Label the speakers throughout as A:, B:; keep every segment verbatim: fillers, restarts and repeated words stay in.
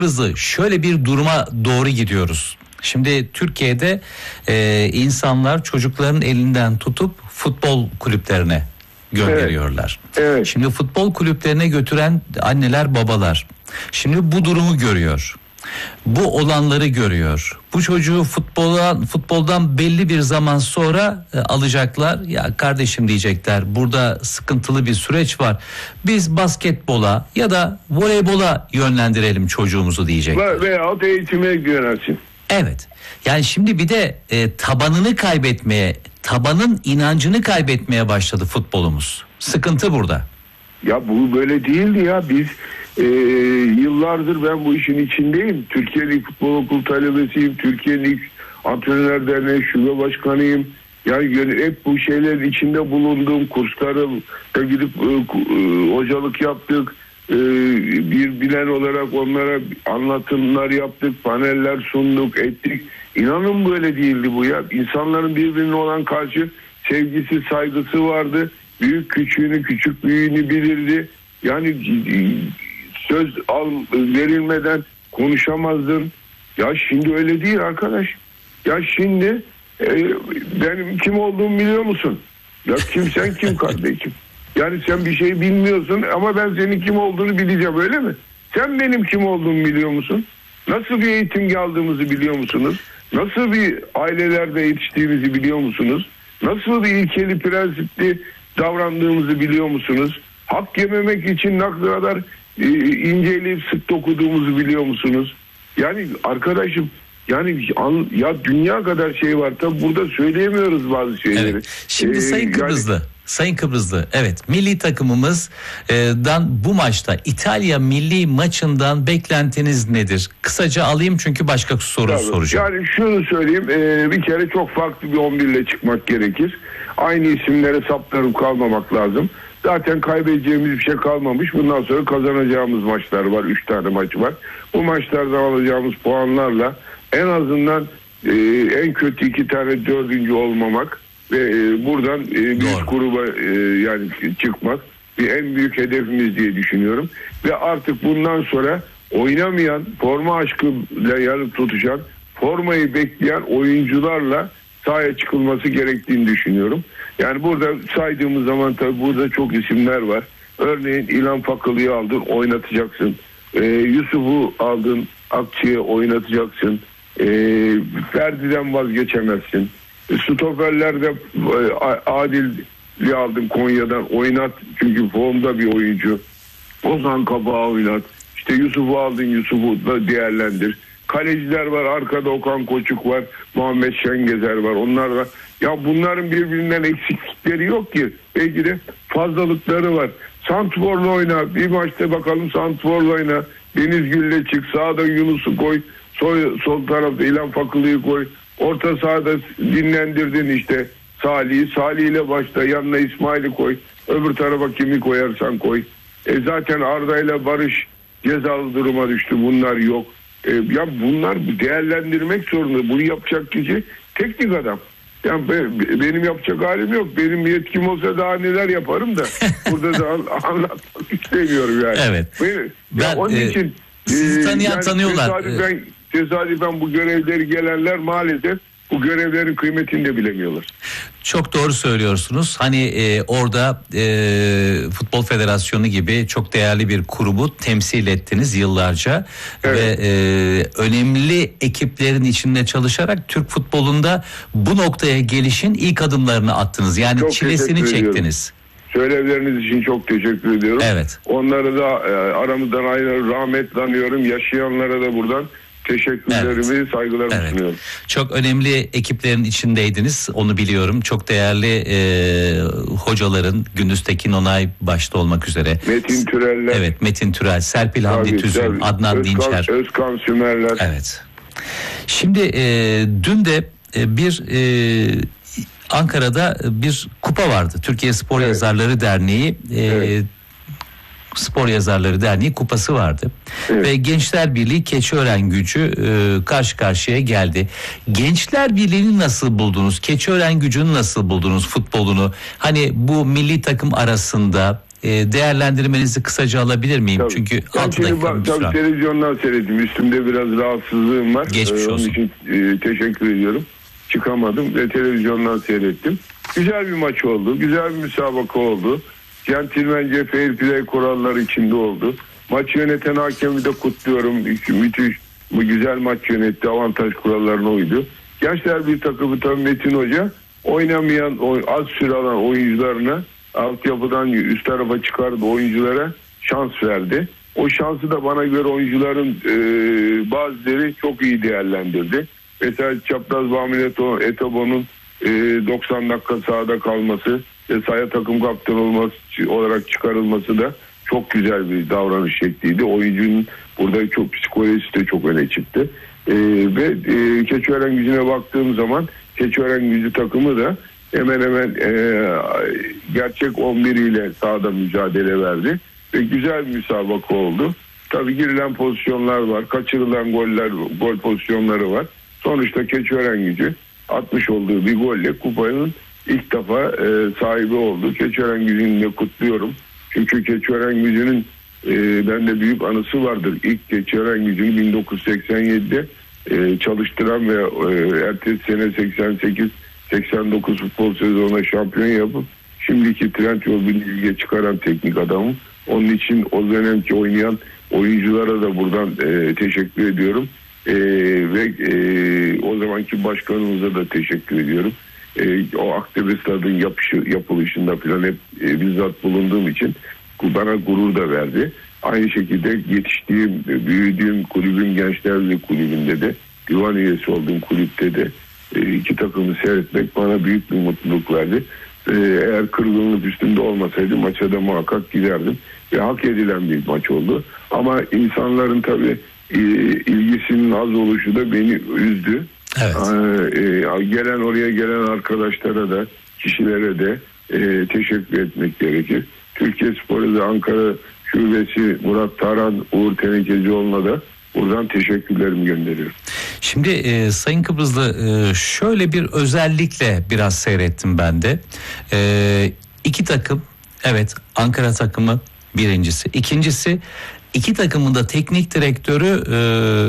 A: Hızlı şöyle bir duruma doğru gidiyoruz. Şimdi Türkiye'de e, insanlar çocukların elinden tutup futbol kulüplerine gönderiyorlar.
B: Evet. Evet.
A: Şimdi futbol kulüplerine götüren anneler babalar şimdi bu durumu görüyor. Bu olanları görüyor. Bu çocuğu futbola, futboldan belli bir zaman sonra e, alacaklar. Ya kardeşim diyecekler, burada sıkıntılı bir süreç var. Biz basketbola ya da voleybola yönlendirelim çocuğumuzu diyecekler.
B: Veyahut eğitime yönelsin.
A: Evet. Yani şimdi bir de e, tabanını kaybetmeye, tabanın inancını kaybetmeye başladı futbolumuz. Sıkıntı burada.
B: Ya bu böyle değildi ya. Biz e, yıllardır ben bu işin içindeyim. Türkiye Lig Futbol Okulu talebesiyim. Türkiye Lig Antrenörler Derneği Şube Başkanıyım. Yani hep bu şeylerin içinde bulunduğum kurslara gidip e, e, hocalık yaptık. E, bir bilen olarak onlara anlatımlar yaptık. Paneller sunduk, ettik. İnanın böyle değildi bu ya. İnsanların birbirine olan karşı sevgisi, saygısı vardı. Büyük küçüğünü, küçük büyüğünü bilirdi. Yani söz al, verilmeden konuşamazdın. Ya şimdi öyle değil arkadaş. Ya şimdi e, benim kim olduğumu biliyor musun? Ya kim sen kim kardeşim? Yani sen bir şey bilmiyorsun ama ben senin kim olduğunu bileceğim, öyle mi? Sen benim kim olduğumu biliyor musun? Nasıl bir eğitim aldığımızı biliyor musunuz? Nasıl bir ailelerde yetiştiğimizi biliyor musunuz? Nasıl bir ilkeli, prensipli davrandığımızı biliyor musunuz? Hak yememek için ne kadar e, inceleyip sık dokuduğumuzu biliyor musunuz? Yani arkadaşım, yani ya dünya kadar şey var. Tabi burada söyleyemiyoruz bazı şeyleri.
A: Evet. Şimdi
B: ee,
A: Sayın Kıbrıslı, yani... Sayın Kıbrıslı, evet, milli takımımızdan bu maçta, İtalya milli maçından beklentiniz nedir? Kısaca alayım çünkü başka soru
B: Tabii,
A: soracağım.
B: Yani şunu söyleyeyim, e, bir kere çok farklı bir on bir ile çıkmak gerekir. Aynı isimlere saplanıp kalmamak lazım. Zaten kaybedeceğimiz bir şey kalmamış. Bundan sonra kazanacağımız maçlar var. Üç tane maç var. Bu maçlardan alacağımız puanlarla en azından e, en kötü iki tane dördüncü olmamak ve e, buradan e, büyük gruba e, yani çıkmak bir en büyük hedefimiz diye düşünüyorum. Ve artık bundan sonra oynamayan, forma aşkıyla yarı tutuşan, formayı bekleyen oyuncularla sahaya çıkılması gerektiğini düşünüyorum. Yani burada saydığımız zaman tabii burada çok isimler var. Örneğin İlhan Fakılı'yı aldın, oynatacaksın. Ee, Yusuf'u aldın, Akçı'ya oynatacaksın. Ee, Ferdi'den vazgeçemezsin. E, stoperlerde e, Adil'i aldın Konya'dan, oynat. Çünkü formda bir oyuncu. Ozan Kabak'ı oynat. İşte Yusuf'u aldın, Yusuf'u da değerlendir. Kaleciler var, arkada Okan Koçuk var, Muhammed Şengezer var. Onlar da, ya bunların birbirinden eksiklikleri yok ki. Belki de fazlalıkları var. Santfor'la oyna, bir maçta bakalım Santfor'la oyna. Deniz Gül'le çık, sağda Yunus'u koy, sol, sol tarafta İlhan Fakılı'yı koy. Orta sahada dinlendirdin işte Salih'i. Salih ile başla, yanına İsmail'i koy. Öbür tarafa kimi koyarsan koy. E zaten Arda ile Barış cezalı duruma düştü, bunlar yok. E, ya bunlar değerlendirmek zorunda. Bunu yapacak kişi teknik adam. Yani benim yapacak halim yok. Benim yetkim olsa daha neler yaparım da burada da anlatmak istemiyorum yani.
A: Evet.
B: Ben,
A: ben,
B: onun
A: e,
B: için
A: sizi tanıyan
B: yani
A: tanıyorlar.
B: Tesadüfen, tesadüfen bu görevleri gelenler maalesef bu görevlerin kıymetini de bilemiyorlar.
A: Çok doğru söylüyorsunuz. Hani e, orada e, Futbol Federasyonu gibi çok değerli bir kurumu temsil ettiniz yıllarca. Evet. Ve e, önemli ekiplerin içinde çalışarak Türk futbolunda bu noktaya gelişin ilk adımlarını attınız. Yani çok çilesini çektiniz.
B: Söylemleriniz için çok teşekkür ediyorum.
A: Evet.
B: Onları da e, aramızdan ayrı rahmetle anıyorum. Yaşayanlara da buradan teşekkürlerimi, evet, saygılarımı evet. sunuyorum.
A: Çok önemli ekiplerin içindeydiniz, onu biliyorum. Çok değerli e, hocaların, Gündüz Tekin Onay başta olmak üzere.
B: Metin Türeller.
A: Evet, Metin Türel, Serpil Hamdi tabii, Tüzün, tabii.
B: Özkan,
A: Adnan Dinçer.
B: Özkan Sümerler.
A: Evet. Şimdi e, dün de e, bir e, Ankara'da bir kupa vardı. Türkiye Spor evet. Yazarları Derneği e, evet. Spor Yazarları Derneği kupası vardı. Evet. Ve Gençler Birliği Keçiören Gücü e, karşı karşıya geldi. Gençler Birliği'ni nasıl buldunuz? Keçiören Gücü'nü nasıl buldunuz, futbolunu? Hani bu milli takım arasında e, değerlendirmenizi kısaca alabilir miyim?
B: Tabii.
A: Çünkü
B: Ben
A: altı
B: şimdi
A: dakika
B: bak,
A: bir süre.
B: tabii televizyondan seyrettim. Üstümde biraz rahatsızlığım var.
A: Geçmiş
B: Ee,
A: olsun.
B: Onun için e, teşekkür ediyorum. Çıkamadım ve televizyondan seyrettim. Güzel bir maç oldu. Güzel bir müsabaka oldu. Centilmence fair play kuralları içinde oldu. Maç yöneten hakemi de kutluyorum. Müthiş, bu güzel maç yönetti. Avantaj kurallarına uydu. Gençler bir takımı tabii Metin Hoca oynamayan, az süre alan oyuncularına altyapıdan üst tarafa çıkardı oyunculara şans verdi. O şansı da bana göre oyuncuların e, bazıları çok iyi değerlendirdi. Mesela çapraz Bahmineto Etobo'nun e, doksan dakika sahada kalması ve sahaya takım kaptanı olması olarak çıkarılması da çok güzel bir davranış şekliydi. Oyuncunun burada çok psikolojisi de çok öne çıktı. E, ve e, Keçiören Gücü'ne baktığım zaman Keçiören Gücü takımı da hemen hemen e, gerçek on bir ile sahada mücadele verdi. Ve güzel bir müsabaka oldu. Tabii girilen pozisyonlar var. Kaçırılan goller, gol pozisyonları var. Sonuçta Keçiören Gücü atmış olduğu bir golle kupanın ilk defa e, sahibi oldu. Keçiören Gücü'nü de kutluyorum. Çünkü Keçiören Gücü'nün e, bende büyük anısı vardır. İlk Keçiören Gücü'nü bin dokuz yüz seksen yedide e, çalıştıran ve e, ertesi sene seksen sekiz seksen dokuz futbol sezonuna şampiyon yapıp şimdiki Trendyol bir lige çıkaran teknik adamım. Onun için o dönemki oynayan oyunculara da buradan e, teşekkür ediyorum. E, ve e, o zamanki başkanımıza da teşekkür ediyorum. E, o Akdeniz Stad'ın yapışı, yapılışında falan hep e, bizzat bulunduğum için bana gurur da verdi. Aynı şekilde yetiştiğim, büyüdüğüm kulübün Gençler Birliği kulübünde de divan üyesi olduğum kulüpte de e, iki takımı seyretmek bana büyük bir mutluluk verdi. E, eğer kırgınlık üstünde olmasaydı maça da muhakkak giderdim. Ve hak edilen bir maç oldu. Ama insanların tabii e, ilgisinin az oluşu da beni üzdü.
A: Evet.
B: E, gelen oraya gelen arkadaşlara da kişilere de e, teşekkür etmek gerekir. Türkiye Spor'u da Ankara Şubesi Murat Taran, Uğur Tenekecioğlu'na da buradan teşekkürlerimi gönderiyorum.
A: Şimdi e, Sayın Kıbrıslı e, şöyle bir özellikle biraz seyrettim ben de. E, iki takım, evet, Ankara takımı birincisi. İkincisi, iki takımın da teknik direktörü e,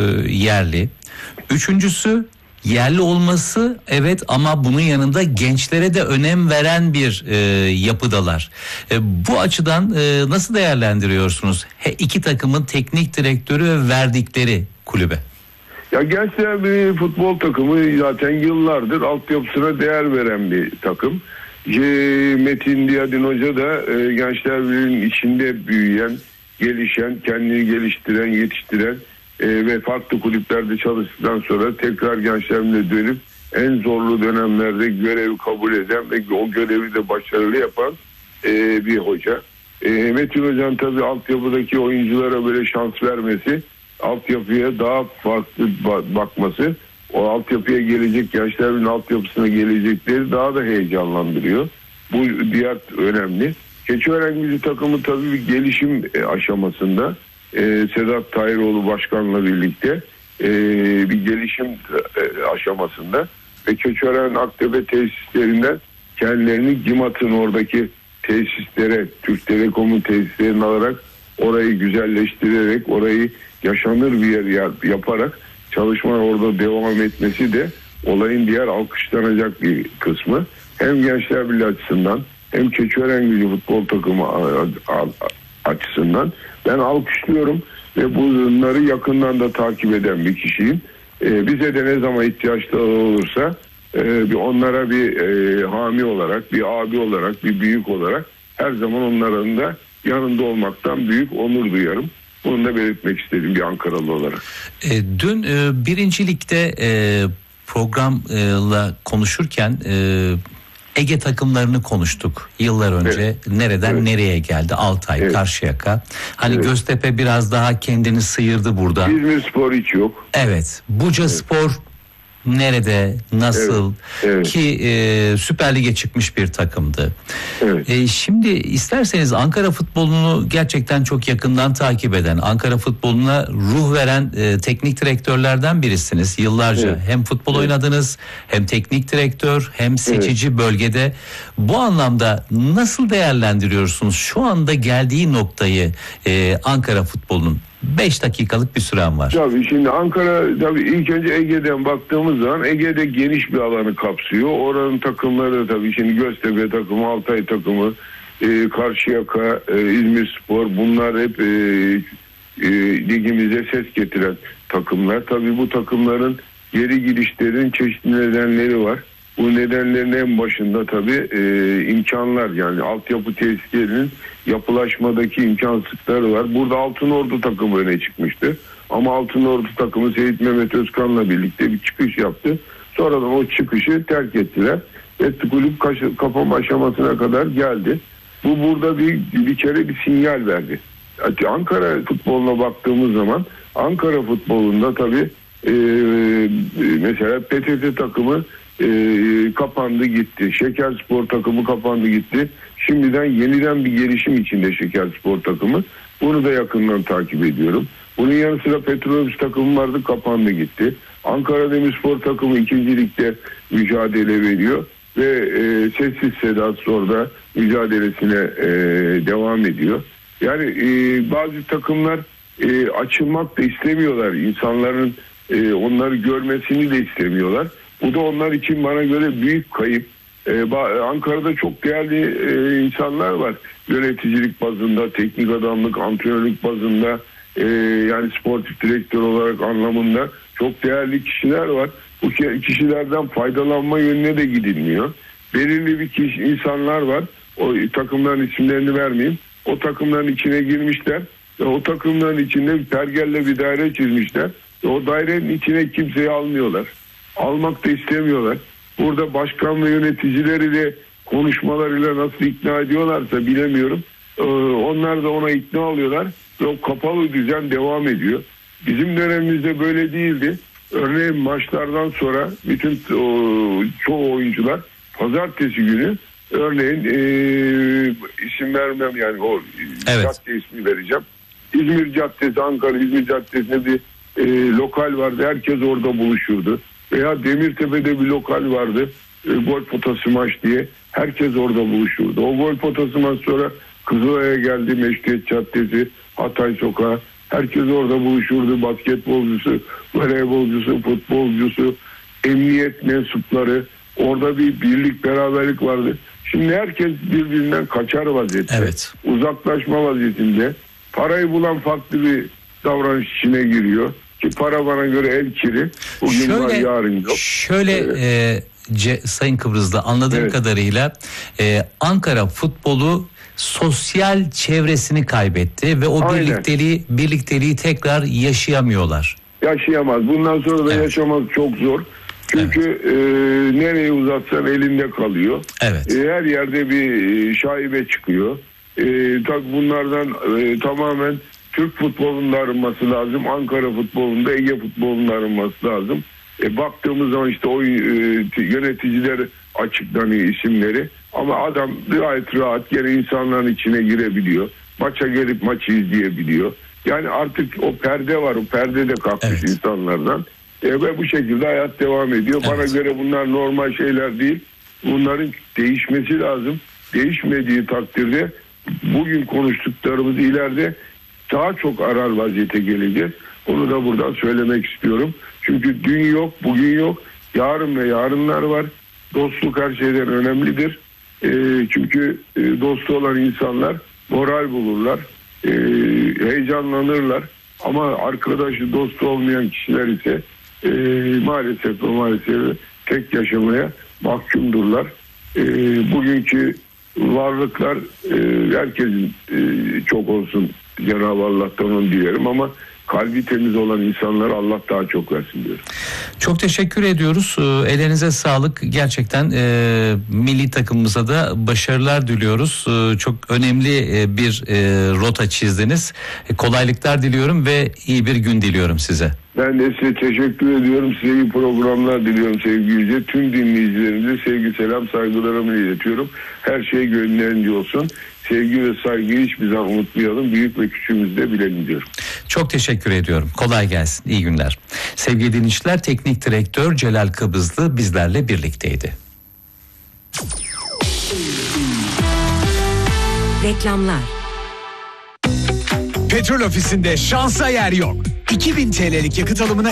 A: yerli. Üçüncüsü yerli olması, evet, ama bunun yanında gençlere de önem veren bir e, yapıdalar. E, bu açıdan e, nasıl değerlendiriyorsunuz He, iki takımın teknik direktörü ve verdikleri kulübe?
B: Ya Gençler bir futbol takımı zaten yıllardır altyapısına değer veren bir takım. E, Metin Diyadin Hoca da e, Gençler Birliği'nin içinde büyüyen, gelişen, kendini geliştiren, yetiştiren e, ve farklı kulüplerde çalıştıktan sonra tekrar Gençler Birliği'ne dönüp en zorlu dönemlerde görevi kabul eden ve o görevi de başarılı yapan e, bir hoca. E, Metin Hoca'nın tabii altyapıdaki oyunculara böyle şans vermesi, altyapıya daha farklı bakması, o altyapıya gelecek, Gençlerin altyapısına gelecekleri daha da heyecanlandırıyor. Bu diğer önemli. Keçiören Gücü takımı tabii bir gelişim aşamasında. Ee, Sedat Tayiroğlu Başkan'la birlikte e, bir gelişim e, aşamasında ve Keçiören Aktepe tesislerinden kendilerini GİMAT'ın oradaki tesislere, Türk Telekom'un tesislerini alarak orayı güzelleştirerek, orayı yaşanır bir yer yaparak çalışma orada devam etmesi de olayın diğer alkışlanacak bir kısmı. Hem Gençler Birliği açısından hem Keçiören Gücü futbol takımı açısından ben alkışlıyorum ve bunları yakından da takip eden bir kişiyim. Ee, bize de ne zaman ihtiyaçları olursa e, bir onlara bir e, hami olarak, bir abi olarak, bir büyük olarak her zaman onların da yanında olmaktan büyük onur duyarım. Bunu da belirtmek istedim bir Ankaralı olarak.
A: E, dün e, birincilikte e, programla konuşurken e, Ege takımlarını konuştuk yıllar önce. Evet. Nereden evet. nereye geldi? Altay, evet. Karşıyaka. Hani evet. Göztepe biraz daha kendini sıyırdı burada.
B: İzmirspor hiç yok.
A: Evet. Buca evet. Spor nerede, nasıl
B: Evet, evet.
A: ki e, Süper Lig'e çıkmış bir takımdı.
B: Evet.
A: E, şimdi isterseniz Ankara futbolunu gerçekten çok yakından takip eden, Ankara futboluna ruh veren e, teknik direktörlerden birisiniz. Yıllarca
B: Evet.
A: hem futbol
B: Evet.
A: oynadınız, hem teknik direktör, hem seçici evet. bölgede. Bu anlamda nasıl değerlendiriyorsunuz şu anda geldiği noktayı e, Ankara futbolunun? beş dakikalık bir süren var.
B: Tabii şimdi Ankara, tabii ilk önce Ege'den baktığımız zaman Ege'de geniş bir alanı kapsıyor. Oranın takımları tabii şimdi Göztepe takımı, Altay takımı, e, Karşıyaka, e, İzmirspor, bunlar hep e, e, ligimize ses getiren takımlar. Tabii bu takımların geri gidişlerin çeşitli nedenleri var. Bu nedenlerin en başında tabii e, imkanlar, yani altyapı tesislerinin yapılaşmadaki imkansızlıkları var. Burada Altınordu takımı öne çıkmıştı. Ama Altınordu takımı Seyit Mehmet Özkan'la birlikte bir çıkış yaptı. Sonradan o çıkışı terk ettiler. Ve kulüp kapama aşamasına kadar geldi. Bu burada bir, bir kere bir sinyal verdi. Ankara futboluna baktığımız zaman Ankara futbolunda tabii e, mesela P T T takımı E, kapandı gitti. Şekerspor takımı kapandı gitti. Şimdiden yeniden bir gelişim içinde Şekerspor takımı. Bunu da yakından takip ediyorum. Bunun yanı sıra Petrolobüs takımı vardı, kapandı gitti. Ankara Demirspor takımı ikinci ligde mücadele veriyor ve e, sessiz sedasız orada mücadelesine e, devam ediyor. Yani e, bazı takımlar e, açılmak da istemiyorlar. İnsanların e, onları görmesini de istemiyorlar. Bu da onlar için bana göre büyük kayıp. Ee, Ankara'da çok değerli e, insanlar var. Yöneticilik bazında, teknik adamlık, antrenörlük bazında, e, yani sportif direktör olarak anlamında çok değerli kişiler var. Bu kişilerden faydalanma yönüne de gidilmiyor. Belirli bir kişi, insanlar var. O takımların isimlerini vermeyeyim. O takımların içine girmişler. Ve o takımların içinde bir pergelle bir daire çizmişler. Ve o dairenin içine kimseyi almıyorlar. Almak da istemiyorlar. Burada başkan ve yöneticileri de konuşmalarıyla nasıl ikna ediyorlarsa bilemiyorum. Ee, onlar da ona ikna oluyorlar ve o kapalı düzen devam ediyor. Bizim dönemimizde böyle değildi. Örneğin maçlardan sonra bütün o, çoğu oyuncular pazartesi günü, örneğin e, isim vermem, yani o evet. cadde ismi vereceğim. İzmir Caddesi, Ankara İzmir Caddesi'nde bir e, lokal vardı. Herkes orada buluşurdu. Veya Demirtepe'de bir lokal vardı. E, gol potası maç diye. Herkes orada buluşurdu. O gol potası maç sonra Kızılay'a geldi. Meşrutiyet Caddesi, Hatay Sokağı. Herkes orada buluşurdu. Basketbolcusu, voleybolcusu, futbolcusu, emniyet mensupları. Orada bir birlik, beraberlik vardı. Şimdi herkes birbirinden kaçar vaziyette.
A: Evet.
B: Uzaklaşma vaziyetinde. Parayı bulan farklı bir davranış içine giriyor. Ki para bana göre el kiri. Bugün
A: şöyle,
B: var, yarın yok.
A: Şöyle
B: evet.
A: e, C, Sayın Kıbrıslı, anladığım evet. kadarıyla e, Ankara futbolu sosyal çevresini kaybetti ve o
B: Aynen.
A: birlikteliği birlikteliği tekrar yaşayamıyorlar.
B: Yaşayamaz. Bundan sonra da evet. yaşamaz, çok zor. Çünkü evet. e, nereye uzatsan elinde kalıyor.
A: Evet.
B: E, her yerde bir şaibe çıkıyor. E, tabii bunlardan e, tamamen Türk futbolunun arınması lazım. Ankara futbolunda, Ege futbolunun arınması lazım. E, baktığımız zaman işte o e, yöneticiler açıklanıyor, isimleri. Ama adam gayet rahat gene insanların içine girebiliyor. Maça gelip maçı izleyebiliyor. Yani artık o perde var. O perde de kalkmış evet. insanlardan. E, ve bu şekilde hayat devam ediyor. Evet. Bana göre bunlar normal şeyler değil. Bunların değişmesi lazım. Değişmediği takdirde bugün konuştuklarımız ileride daha çok arar vaziyete geleceğiz. Onu da buradan söylemek istiyorum. Çünkü dün yok, bugün yok. Yarın ve yarınlar var. Dostluk her şeyden önemlidir. E, çünkü e, dostu olan insanlar moral bulurlar. E, heyecanlanırlar. Ama arkadaşı, dostu olmayan kişiler ise e, maalesef ve maalesef tek yaşamaya mahkumdurlar. E, bugünkü varlıklar e, herkesin e, çok olsun, Cenab-ı Allah'tan onu dilerim, ama kalbi temiz olan insanlara Allah daha çok versin diyorum.
A: Çok teşekkür ediyoruz. Ee, Ellerinize sağlık. Gerçekten e, milli takımımıza da başarılar diliyoruz. E, çok önemli e, bir e, rota çizdiniz. E, kolaylıklar diliyorum ve iyi bir gün diliyorum size.
B: Ben de size teşekkür ediyorum. Size iyi programlar diliyorum sevgili Yüce. Tüm dinleyicilerimize sevgi, selam, saygılarımı iletiyorum. Her şey gönlünce olsun. Sevgi ve saygıyı hiçbir zaman unutmayalım. Büyük ve küçüğümüzü de bilelim diyorum.
A: Çok teşekkür ediyorum. Kolay gelsin. İyi günler. Sevgili dinleyiciler, Teknik Direktör Celal Kıbrıslı bizlerle birlikteydi.
C: Reklamlar.
D: Petrol Ofisi'nde şansa yer yok. iki bin T L'lik yakıt alımına